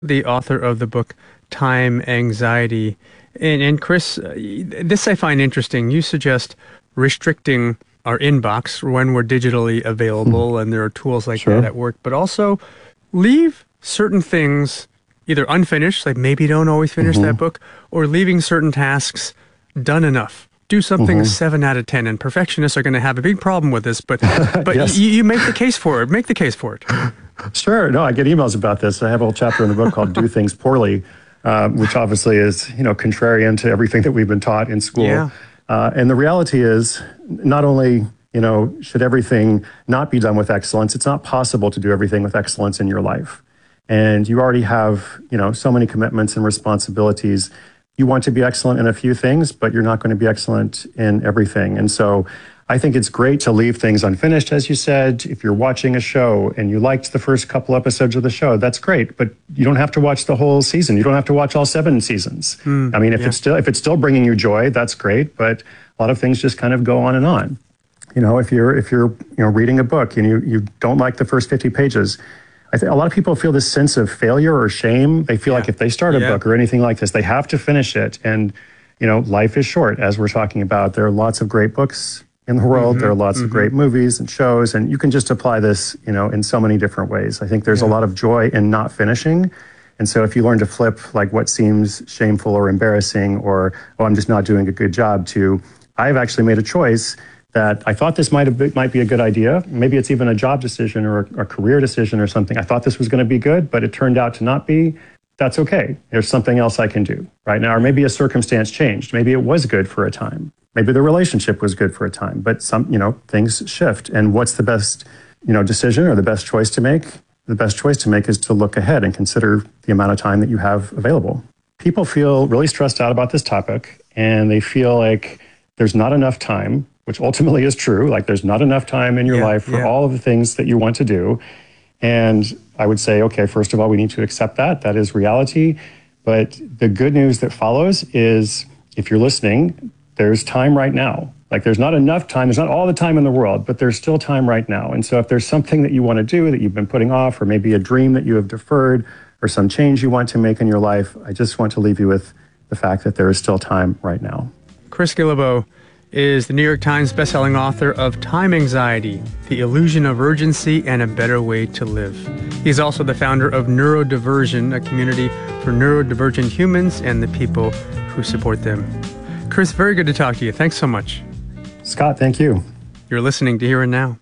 the author of the book Time Anxiety. And Chris, this I find interesting. You suggest restricting our inbox when we're digitally available, and there are tools like that at work, but also leave certain things either unfinished, like maybe don't always finish that book, or leaving certain tasks done enough. Do something 7 out of 10, and perfectionists are going to have a big problem with this, but Yes. you make the case for it. Make the case for it. Sure. No, I get emails about this. I have a whole chapter in the book called Do Things Poorly, which obviously is, contrarian to everything that we've been taught in school. Yeah. And the reality is not only, should everything not be done with excellence, it's not possible to do everything with excellence in your life. And you already have, so many commitments and responsibilities. You want to be excellent in a few things, but you're not going to be excellent in everything. And so I think it's great to leave things unfinished, as you said. If you're watching a show and you liked the first couple episodes of the show, that's great, but you don't have to watch the whole season. You don't have to watch all 7 seasons. I mean, if it's still bringing you joy, that's great, but a lot of things just kind of go on and on. If you're reading a book and you don't like the first 50 pages, I think a lot of people feel this sense of failure or shame. They feel like if they start a book or anything like this, they have to finish it. And, life is short, as we're talking about. There are lots of great books in the world. There are lots of great movies and shows, and you can just apply this, in so many different ways. I think there's a lot of joy in not finishing. And so if you learn to flip like what seems shameful or embarrassing or, oh, I'm just not doing a good job, to I've actually made a choice that I thought this might be a good idea. Maybe it's even a job decision or a career decision or something. I thought this was going to be good, but it turned out to not be. That's okay. There's something else I can do right now. Or maybe a circumstance changed. Maybe it was good for a time. Maybe the relationship was good for a time, but things shift. And what's the best, decision or the best choice to make? The best choice to make is to look ahead and consider the amount of time that you have available. People feel really stressed out about this topic, and they feel like there's not enough time, which ultimately is true. Like there's not enough time in your life for all of the things that you want to do. And I would say, okay, first of all, we need to accept that. That is reality. But the good news that follows is, if you're listening, there's time right now. Like there's not enough time. There's not all the time in the world, but there's still time right now. And so if there's something that you want to do that you've been putting off, or maybe a dream that you have deferred, or some change you want to make in your life, I just want to leave you with the fact that there is still time right now. Chris Guillebeau is the New York Times bestselling author of Time Anxiety, The Illusion of Urgency and a Better Way to Live. He's also the founder of Neurodiversion, a community for neurodivergent humans and the people who support them. Chris, very good to talk to you. Thanks so much. Scott, thank you. You're listening to Here and Now.